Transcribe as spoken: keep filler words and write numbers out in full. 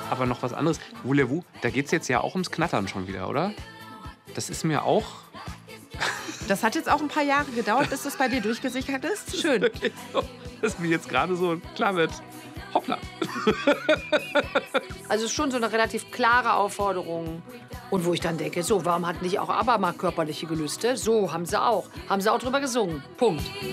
aber noch was anderes. Voulez-vous, da geht's jetzt ja auch ums Knattern schon wieder, oder? Das ist mir auch... Das hat jetzt auch ein paar Jahre gedauert, bis das bei dir durchgesickert ist. Schön. Das ist wirklich so, dass mir jetzt gerade so klar wird, hoppla. Also schon so eine relativ klare Aufforderung. Und wo ich dann denke, so, warum hatten nicht auch ABBA mal körperliche Gelüste? So, haben sie auch. Haben sie auch drüber gesungen. Punkt.